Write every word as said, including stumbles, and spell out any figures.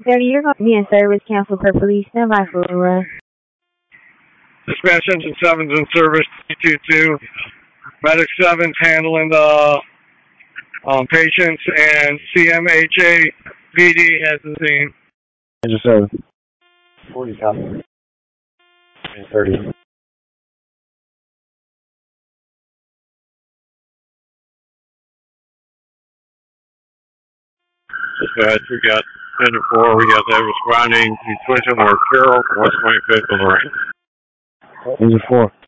Thirty, you're going to be in service. Cancel per police. Stand by for a run. Dispatch engine seven's in service. two two two. Medic seven's handling the um, patients, and C M H A P D has the scene. Engine seven. forty copy. thirty. Dispatch, we got engine four, we got that responding to Twitchell North Carroll, West Point Fifth of Lorraine. Engine four.